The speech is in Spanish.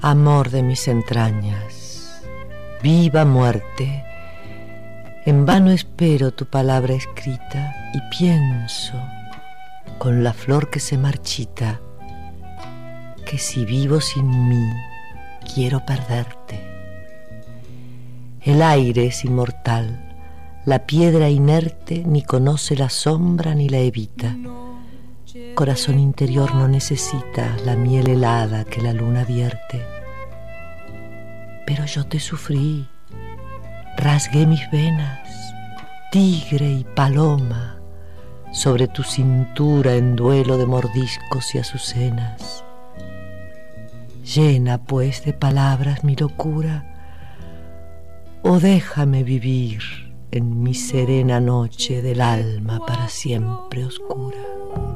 Amor de mis entrañas, viva muerte, en vano espero tu palabra escrita y pienso, con la flor que se marchita, que si vivo sin mí, quiero perderte. El aire es inmortal, la piedra inerte ni conoce la sombra ni la evita. Corazón interior no necesita la miel helada que la luna vierte. Pero yo te sufrí, rasgué mis venas, tigre y paloma, sobre tu cintura en duelo de mordiscos y azucenas. Llena pues de palabras mi locura, o déjame vivir en mi serena noche del alma para siempre oscura.